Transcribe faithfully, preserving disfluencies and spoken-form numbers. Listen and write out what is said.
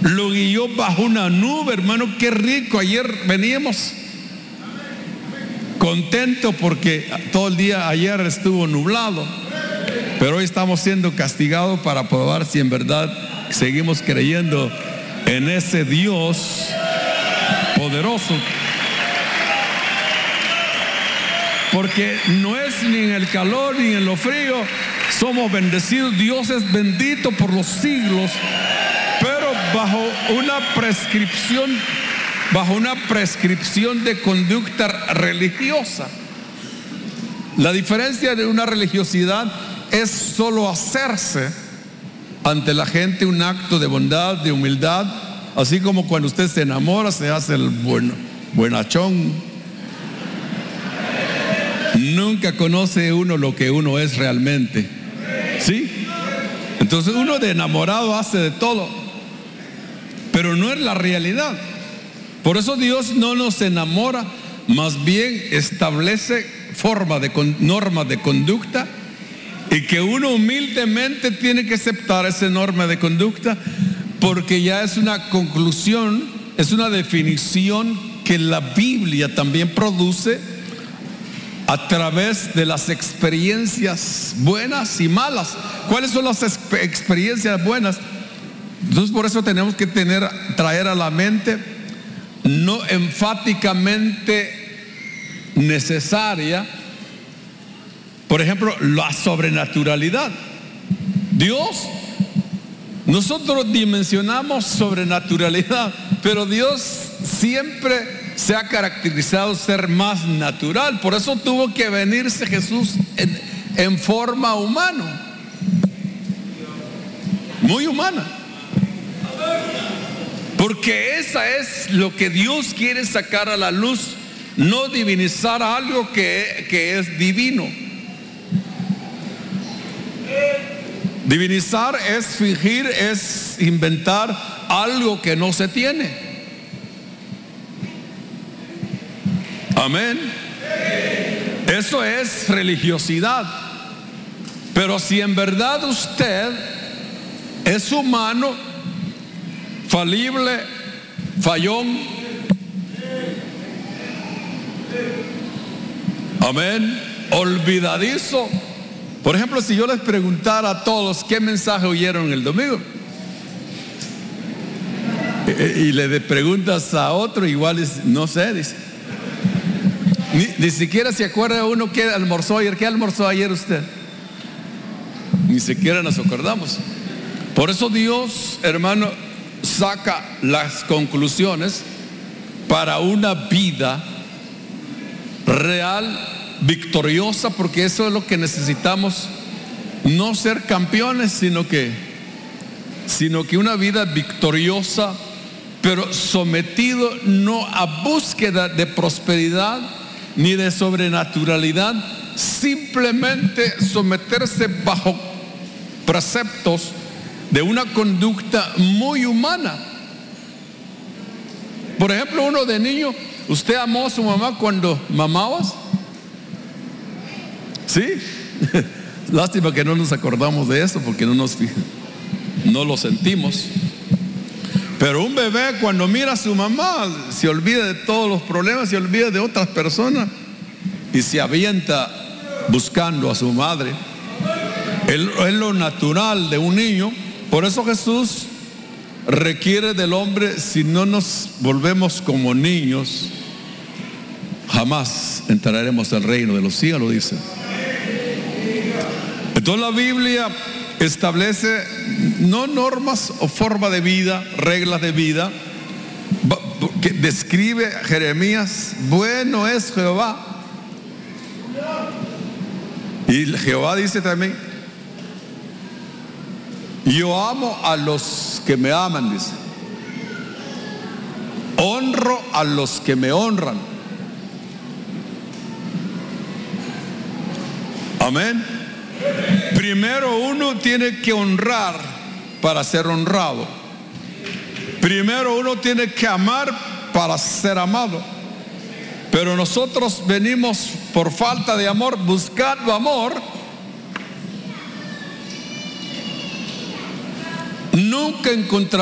lo guió bajo una nube, hermano, qué rico. Ayer veníamos contentos porque todo el día ayer estuvo nublado, pero hoy estamos siendo castigados para probar si en verdad seguimos creyendo en ese Dios poderoso. Porque no es ni en el calor ni en lo frío, somos bendecidos. Dios es bendito por los siglos, pero bajo una prescripción, bajo una prescripción de conducta religiosa. La diferencia de una religiosidad es solo hacerse ante la gente un acto de bondad, de humildad, así como cuando usted se enamora, se hace el buen, buenachón. Nunca conoce uno lo que uno es realmente, ¿sí? Entonces uno de enamorado hace de todo, pero no es la realidad. Por eso Dios no nos enamora, más bien establece forma de normas de conducta, y que uno humildemente tiene que aceptar esa norma de conducta, porque ya es una conclusión, es una definición que la Biblia también produce a través de las experiencias buenas y malas. ¿Cuáles son las experiencias buenas? Entonces por eso tenemos que tener, traer a la mente, no enfáticamente necesaria, por ejemplo, la sobrenaturalidad. Dios, nosotros dimensionamos sobrenaturalidad, pero Dios siempre se ha caracterizado ser más natural. Por eso tuvo que venirse Jesús en, en forma humana, muy humana, porque esa es lo que Dios quiere sacar a la luz, no divinizar algo que, que es divino. Divinizar es fingir, es inventar algo que no se tiene. Amén. Eso es religiosidad. Pero si en verdad usted es humano, falible, fallón, amén, olvidadizo. Por ejemplo, si yo les preguntara a todos qué mensaje oyeron el domingo, y le preguntas a otro, igual es, no sé, dice. Ni, ni siquiera se acuerda uno qué almorzó ayer. ¿Qué almorzó ayer usted? Ni siquiera nos acordamos. Por eso Dios, hermano, saca las conclusiones para una vida real, victoriosa, porque eso es lo que necesitamos. No ser campeones, sino que, sino que una vida victoriosa, pero sometido no a búsqueda de prosperidad ni de sobrenaturalidad, simplemente someterse bajo preceptos de una conducta muy humana. Por ejemplo, uno de niño, ¿usted amó a su mamá cuando mamabas? Sí. Lástima que no nos acordamos de eso, porque no nos no lo sentimos. Pero un bebé cuando mira a su mamá se olvida de todos los problemas, se olvida de otras personas y se avienta buscando a su madre. Es lo natural de un niño. Por eso Jesús requiere del hombre, si no nos volvemos como niños, jamás entraremos al reino de los cielos, dice. Entonces la Biblia establece no normas o forma de vida, reglas de vida, que describe Jeremías: bueno es Jehová. Y Jehová dice también: yo amo a los que me aman, dice. Honro a los que me honran. Amén. Primero uno tiene que honrar para ser honrado. Primero uno tiene que amar para ser amado. Pero nosotros venimos por falta de amor, buscando amor. Nunca encontraremos